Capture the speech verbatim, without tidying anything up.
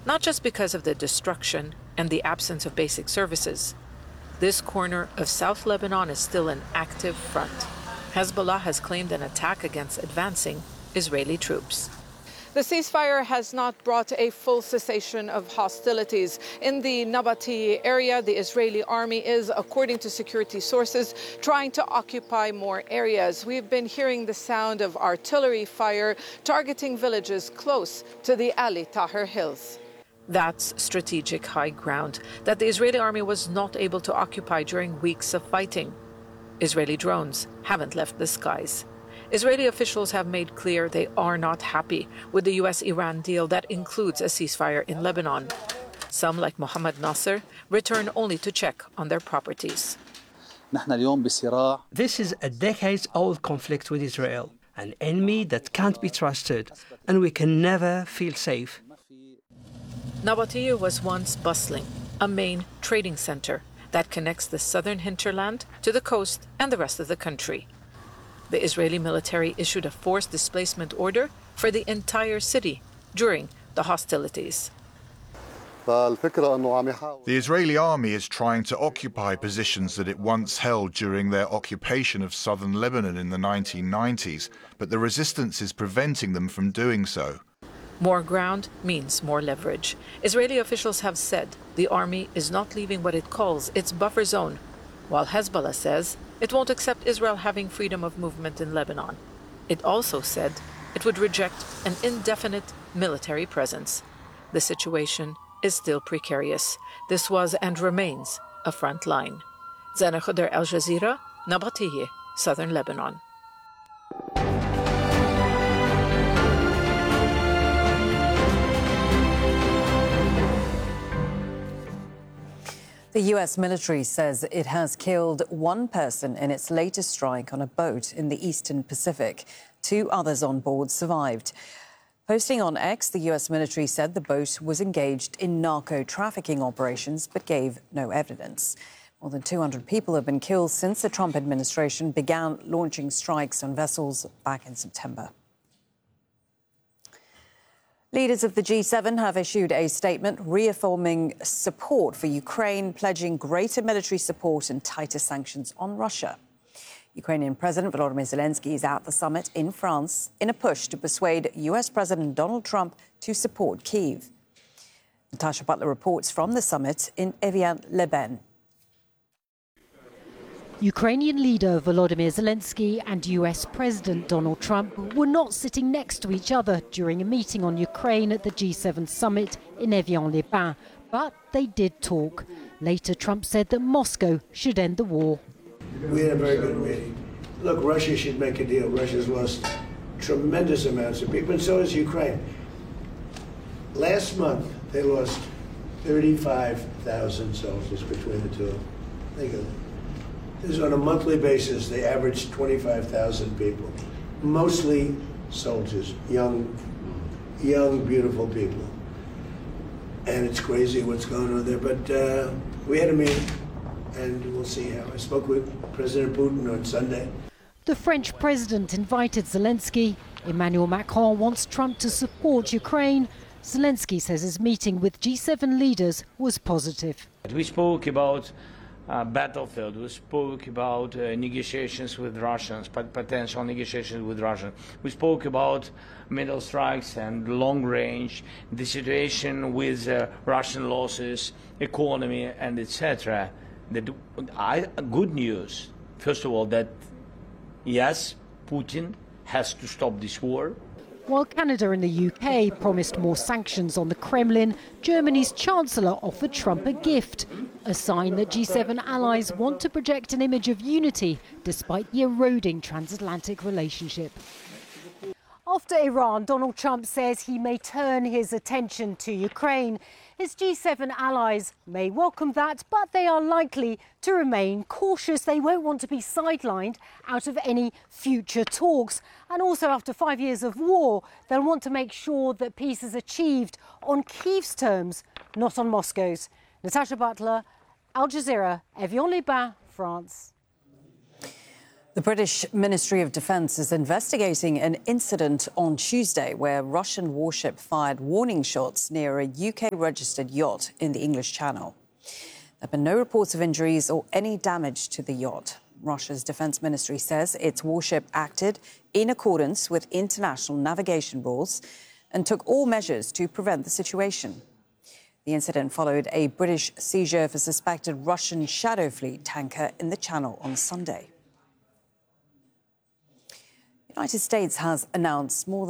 not just because of the destruction and the absence of basic services. This corner of South Lebanon is still an active front. Hezbollah has claimed an attack against advancing Israeli troops. The ceasefire has not brought a full cessation of hostilities. In the Nabati area, the Israeli army is, according to security sources, trying to occupy more areas. We've been hearing the sound of artillery fire targeting villages close to the Ali Tahrir Hills. That's strategic high ground that the Israeli army was not able to occupy during weeks of fighting. Israeli drones haven't left the skies. Israeli officials have made clear they are not happy with the U S Iran deal that includes a ceasefire in Lebanon. Some, like Mohammed Nasser, return only to check on their properties. This is a decades-old conflict with Israel, an enemy that can't be trusted, and we can never feel safe. Nabatieh was once bustling, a main trading center that connects the southern hinterland to the coast and the rest of the country. The Israeli military issued a forced displacement order for the entire city during the hostilities. The Israeli army is trying to occupy positions that it once held during their occupation of southern Lebanon in the nineteen nineties, but the resistance is preventing them from doing so. More ground means more leverage. Israeli officials have said the army is not leaving what it calls its buffer zone, while Hezbollah says it won't accept Israel having freedom of movement in Lebanon. It also said it would reject an indefinite military presence. The situation is still precarious. This was and remains a front line. Zana Khuder, Al Jazeera, Nabatieh, southern Lebanon. The U S military says it has killed one person in its latest strike on a boat in the eastern Pacific. Two others on board survived. Posting on X, the U S military said the boat was engaged in narco-trafficking operations but gave no evidence. More than two hundred people have been killed since the Trump administration began launching strikes on vessels back in September. Leaders of the G seven have issued a statement reaffirming support for Ukraine, pledging greater military support and tighter sanctions on Russia. Ukrainian President Volodymyr Zelensky is at the summit in France in a push to persuade U S President Donald Trump to support Kyiv. Natasha Butler reports from the summit in Evian-les-Bains. Ukrainian leader Volodymyr Zelensky and U S President Donald Trump were not sitting next to each other during a meeting on Ukraine at the G seven summit in Evian-les-Bains, but they did talk. Later, Trump said that Moscow should end the war. We had a very good meeting. Look, Russia should make a deal. Russia's lost tremendous amounts of people, and so has Ukraine. Last month, they lost thirty-five thousand soldiers between the two of them. Think of it. This is on a monthly basis. They average twenty-five thousand people, mostly soldiers, young, young, beautiful people. And it's crazy what's going on there. But uh, we had a meeting, and we'll see how. I spoke with President Putin on Sunday. The French president invited Zelensky. Emmanuel Macron wants Trump to support Ukraine. Zelensky says his meeting with G seven leaders was positive. We spoke about Uh, battlefield. We spoke about uh, negotiations with Russians, potential negotiations with Russia. We spoke about middle strikes and long range, the situation with uh, Russian losses, economy, and et cetera. Good news, first of all, that yes, Putin has to stop this war. While Canada and the U K promised more sanctions on the Kremlin, Germany's Chancellor offered Trump a gift, a sign that G seven allies want to project an image of unity despite the eroding transatlantic relationship. After Iran, Donald Trump says he may turn his attention to Ukraine. His G seven allies may welcome that, but they are likely to remain cautious. They won't want to be sidelined out of any future talks. And also, after five years of war, they'll want to make sure that peace is achieved on Kyiv's terms, not on Moscow's. Natasha Butler, Al Jazeera, Evian-les-Bains, France. The British Ministry of Defence is investigating an incident on Tuesday where a Russian warship fired warning shots near a U K-registered yacht in the English Channel. There have been no reports of injuries or any damage to the yacht. Russia's defence ministry says its warship acted in accordance with international navigation rules and took all measures to prevent the situation. The incident followed a British seizure of a suspected Russian Shadow Fleet tanker in the Channel on Sunday. The United States has announced more than